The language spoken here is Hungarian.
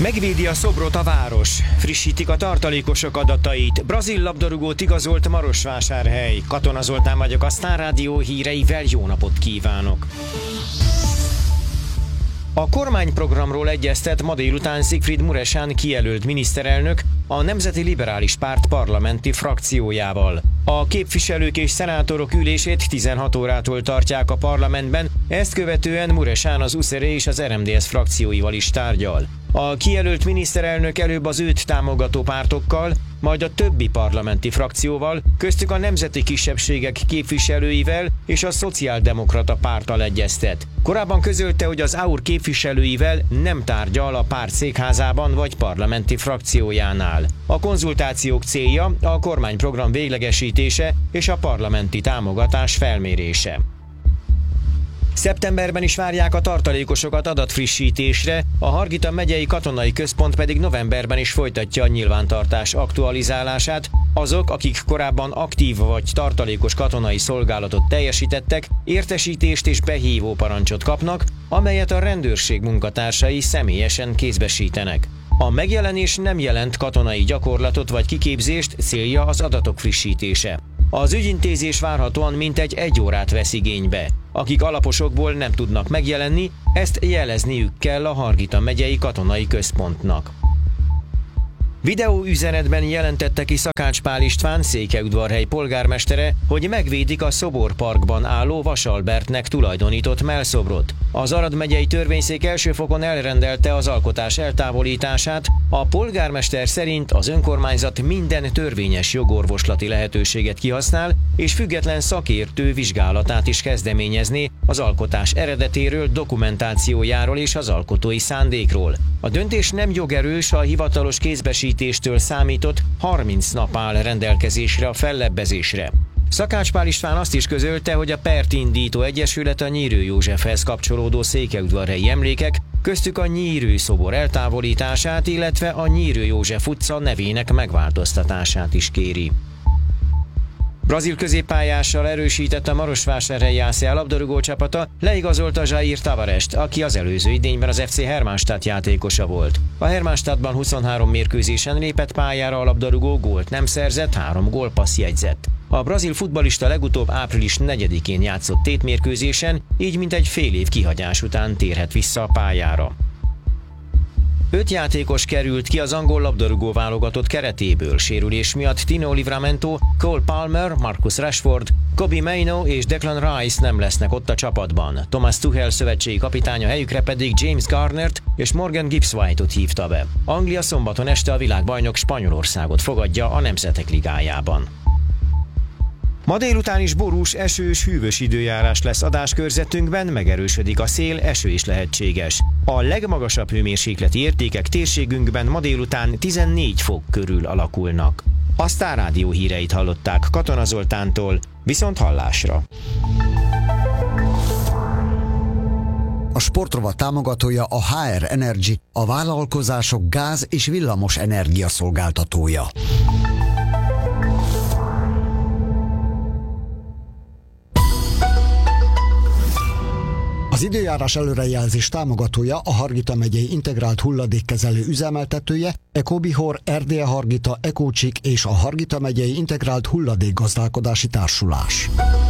Megvédi a szobrot a város. Frissítik a tartalékosok adatait. Brazil labdarúgót igazolt Marosvásárhely. Katona Zoltán vagyok, a Sztár Rádió híreivel jó napot kívánok! A kormányprogramról egyeztet ma délután Sigfried Muresan kijelölt miniszterelnök a Nemzeti Liberális Párt parlamenti frakciójával. A képviselők és szenátorok ülését 16 órától tartják a parlamentben, ezt követően Muresan az USZR és az RMDSZ frakcióival is tárgyal. A kijelölt miniszterelnök előbb az őt támogató pártokkal, majd a többi parlamenti frakcióval, köztük a nemzeti kisebbségek képviselőivel és a Szociáldemokrata Párttal egyeztet. Korábban közölte, hogy az AUR képviselőivel nem tárgyal a párt székházában vagy parlamenti frakciójánál. A konzultációk célja a kormányprogram véglegesítése és a parlamenti támogatás felmérése. Szeptemberben is várják a tartalékosokat adatfrissítésre, a Hargita megyei katonai központ pedig novemberben is folytatja a nyilvántartás aktualizálását. Azok, akik korábban aktív vagy tartalékos katonai szolgálatot teljesítettek, értesítést és behívó parancsot kapnak, amelyet a rendőrség munkatársai személyesen kézbesítenek. A megjelenés nem jelent katonai gyakorlatot vagy kiképzést, célja az adatok frissítése. Az ügyintézés várhatóan mintegy 1 órát vesz igénybe. Akik alaposokból nem tudnak megjelenni, ezt jelezniük kell a Hargita megyei katonai központnak. Videóüzenetben jelentette ki Szakács Pál István, Székelyudvarhely polgármestere, hogy megvédik a Szoborparkban álló Vasalbertnek tulajdonított mellszobrot. Az Arad megyei törvényszék első fokon elrendelte az alkotás eltávolítását, a polgármester szerint az önkormányzat minden törvényes jogorvoslati lehetőséget kihasznál, és független szakértő vizsgálatát is kezdeményezné az alkotás eredetéről, dokumentációjáról és az alkotói szándékról. A döntés nem jogerős, a hivatalos kézbesítéstől számított 30 nap áll rendelkezésre a fellebbezésre. Szakács Pál István azt is közölte, hogy a pert indító egyesület a Nyírő Józsefhez kapcsolódó székelyudvarhelyi emlékek, köztük a Nyírő szobor eltávolítását, illetve a Nyírő József utca nevének megváltoztatását is kéri. Brazil középpályással erősített a Marosvásárhelyi ACA labdarúgó csapata, leigazolta Jair Tavarest, aki az előző idényben az FC Hermannstadt játékosa volt. A Hermannstadtban 23 mérkőzésen lépett pályára, a labdarúgó gólt nem szerzett, 3 gólpassz jegyzett. A brazil futballista legutóbb április 4-én játszott tétmérkőzésen, így mintegy fél év kihagyás után térhet vissza a pályára. 5 játékos került ki az angol labdarúgó válogatott keretéből sérülés miatt. Tino Livramento, Cole Palmer, Marcus Rashford, Kobbie Mainoo és Declan Rice nem lesznek ott a csapatban. Thomas Tuchel szövetségi kapitánya helyükre pedig James Garnert és Morgan Gibbs-White-ot hívta be. Anglia szombaton este a világbajnok Spanyolországot fogadja a Nemzetek Ligájában. Ma délután is borús, esős, hűvös időjárás lesz adáskörzetünkben, megerősödik a szél, eső is lehetséges. A legmagasabb hőmérsékleti értékek térségünkben ma délután 14 fok körül alakulnak. A Sztár Rádió híreit hallották Katona Zoltántól, viszont hallásra. A sportrovat támogatója a HR Energy, a vállalkozások gáz- és villamos energia szolgáltatója. Az időjárás előrejelzés támogatója a Hargita megyei integrált hulladékkezelő üzemeltetője, Ecobihor, Erdélye Hargita, Ecócsik és a Hargita megyei integrált hulladékgazdálkodási társulás.